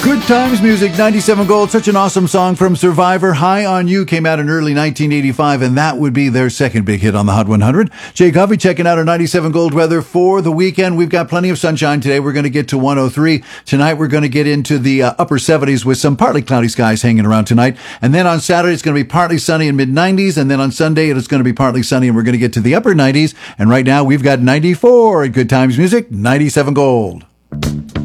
Good Times Music, 97 Gold. Such an awesome song from Survivor. High on You came out in early 1985, and that would be their second big hit on the Hot 100. Jay Coffey checking out our 97 Gold weather for the weekend. We've got plenty of sunshine today. We're going to get to 103. Tonight, we're going to get into the upper 70s with some partly cloudy skies hanging around tonight. And then on Saturday, it's going to be partly sunny and mid-90s. And then on Sunday, it's going to be partly sunny, and we're going to get to the upper 90s. And right now, we've got 94 at Good Times Music, 97 Gold.